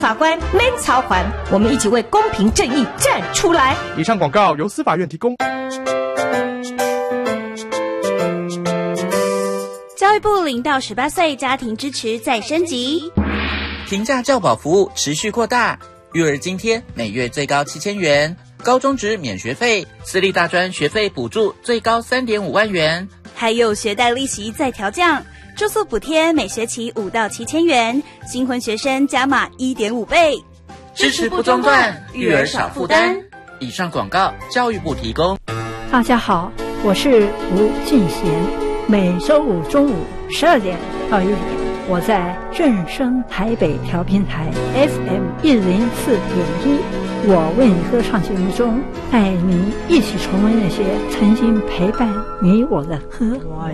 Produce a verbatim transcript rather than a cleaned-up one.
法官免偿还，我们一起为公平正义站出来。 以上广告由司法院提供。 教育部零到十八岁家庭支持再升级， 平价教保服务持续扩大，育儿津贴每月最高七千元，高中职免学费，私立大专学费补助最高三点五万元， 还有学贷利息再调降，住宿补贴每学期五到七千元，新婚学生加码一点五倍， 支持不中断，育儿少负担。以上广告教育部提供。 大家好，我是吴俊贤。每周五中午十二点到一点，我在正声台北调频台 F M 一零四点一，我为你歌唱节目中，带你一起重温那些曾经陪伴你我的歌。